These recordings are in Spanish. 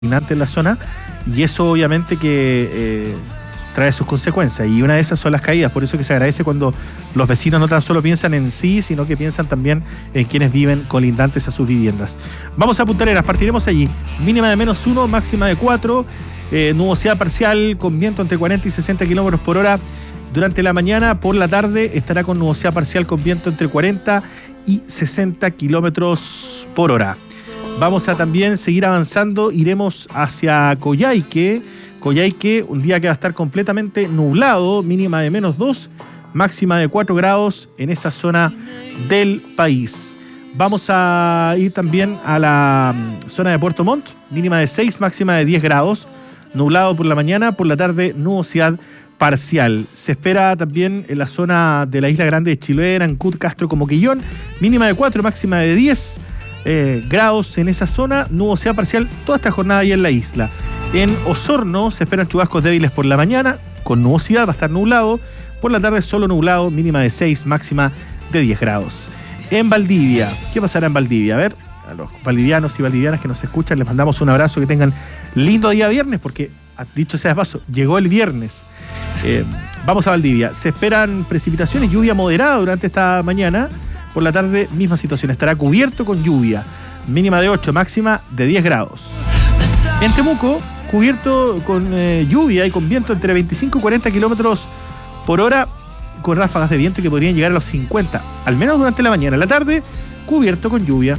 en la zona, y eso obviamente que trae sus consecuencias, y una de esas son las caídas. Por eso que se agradece cuando los vecinos no tan solo piensan en sí, sino que piensan también en quienes viven colindantes a sus viviendas. Vamos a Punta Arenas, partiremos allí. Mínima de -1, máxima de 4, nubosidad parcial con viento entre 40 y 60 kilómetros por hora durante la mañana. Por la tarde estará con nubosidad parcial con viento entre 40 y 60 kilómetros por hora. Vamos a también seguir avanzando, iremos hacia Coyhaique, un día que va a estar completamente nublado, mínima de -2, máxima de 4 grados en esa zona del país. Vamos a ir también a la zona de Puerto Montt, mínima de 6, máxima de 10 grados, nublado por la mañana, por la tarde nubosidad parcial. Se espera también en la zona de la Isla Grande de Chiloé, Ancud, Castro, Comoquillón, mínima de 4, máxima de 10 grados en esa zona, nubosidad parcial toda esta jornada ahí en la isla. En Osorno se esperan chubascos débiles por la mañana, con nubosidad, va a estar nublado, por la tarde solo nublado, mínima de 6, máxima de 10 grados. En Valdivia, ¿qué pasará en Valdivia? A ver, a los valdivianos y valdivianas que nos escuchan, les mandamos un abrazo, que tengan lindo día viernes, porque, dicho sea de paso, llegó el viernes. Vamos a Valdivia, se esperan precipitaciones, lluvia moderada durante esta mañana. Por la tarde, misma situación, estará cubierto con lluvia, mínima de 8, máxima de 10 grados. En Temuco, cubierto con lluvia y con viento entre 25 y 40 kilómetros por hora, con ráfagas de viento que podrían llegar a los 50, al menos durante la mañana. En la tarde, cubierto con lluvia.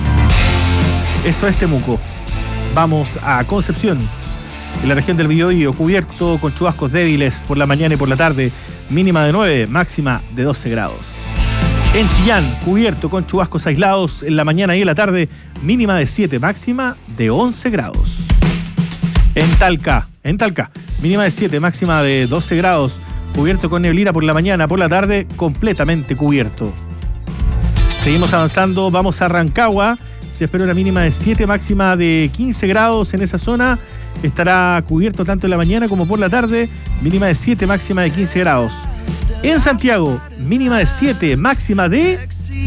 Eso es Temuco. Vamos a Concepción, en la región del Biobío, cubierto con chubascos débiles por la mañana y por la tarde, mínima de 9, máxima de 12 grados. En Chillán, cubierto con chubascos aislados en la mañana y en la tarde, mínima de 7, máxima de 11 grados. En Talca, mínima de 7, máxima de 12 grados, cubierto con neblina por la mañana, por la tarde, completamente cubierto. Seguimos avanzando, vamos a Rancagua, se espera una mínima de 7, máxima de 15 grados en esa zona, estará cubierto tanto en la mañana como por la tarde, mínima de 7, máxima de 15 grados. En Santiago, mínima de 7, máxima de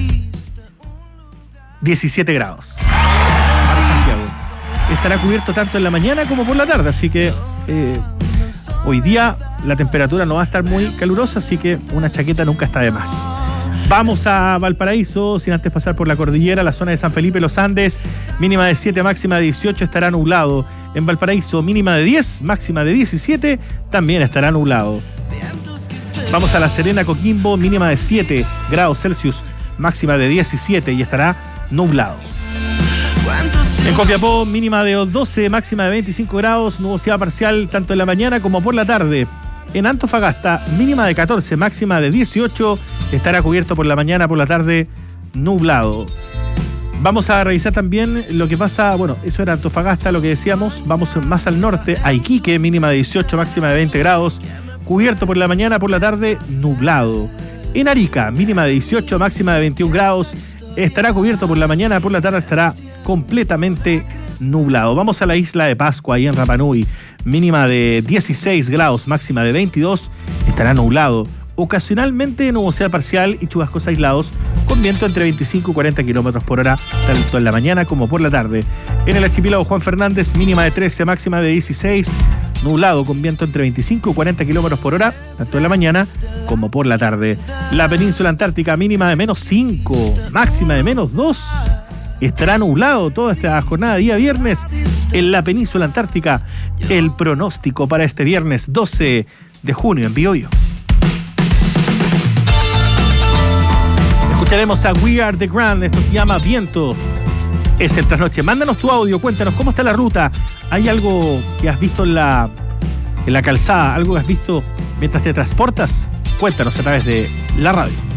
17 grados. Para Santiago. Estará cubierto tanto en la mañana como por la tarde, así que hoy día la temperatura no va a estar muy calurosa, así que una chaqueta nunca está de más. Vamos a Valparaíso, sin antes pasar por la cordillera, la zona de San Felipe, los Andes, mínima de 7, máxima de 18, estará nublado. En Valparaíso, mínima de 10, máxima de 17, también estará nublado. Vamos a La Serena, Coquimbo, mínima de 7 grados Celsius, máxima de 17 y estará nublado. En Copiapó, mínima de 12, máxima de 25 grados, nubosidad parcial tanto en la mañana como por la tarde. En Antofagasta, mínima de 14, máxima de 18, estará cubierto por la mañana, por la tarde, nublado. Vamos a revisar también lo que pasa, bueno, eso era Antofagasta, lo que decíamos. Vamos más al norte, a Iquique, mínima de 18, máxima de 20 grados, cubierto por la mañana, por la tarde, nublado. En Arica, mínima de 18, máxima de 21 grados, estará cubierto por la mañana, por la tarde estará completamente nublado. Vamos a la isla de Pascua, ahí en Rapa Nui, mínima de 16 grados, máxima de 22, estará nublado. Ocasionalmente nubosidad parcial y chubascos aislados, con viento entre 25 y 40 kilómetros por hora, tanto en la mañana como por la tarde. En el archipiélago Juan Fernández, mínima de 13, máxima de 16, nublado con viento entre 25 y 40 kilómetros por hora, tanto en la mañana como por la tarde. La península antártica, mínima de -5, máxima de -2. Estará nublado toda esta jornada, día viernes, en la península antártica. El pronóstico para este viernes 12 de junio en Biobío. Escucharemos a We Are The Grand, esto se llama Viento. Es el trasnoche. Mándanos tu audio, cuéntanos cómo está la ruta. ¿Hay algo que has visto en la calzada? ¿Algo que has visto mientras te transportas? Cuéntanos a través de la radio.